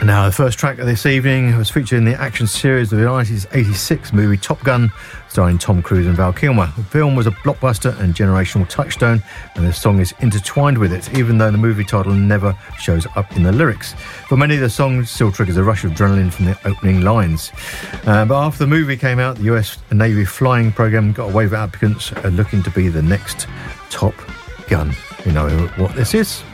Now, the first track of this evening was featured in the action series of the 1986 movie Top Gun, starring Tom Cruise and Val Kilmer. The film was a blockbuster and generational touchstone, and the song is intertwined with it, even though the movie title never shows up in the lyrics. For many, the song still triggers a rush of adrenaline from the opening lines. But after the movie came out, the US Navy flying program got a wave of applicants looking to be the next Top Gun. You know what this is?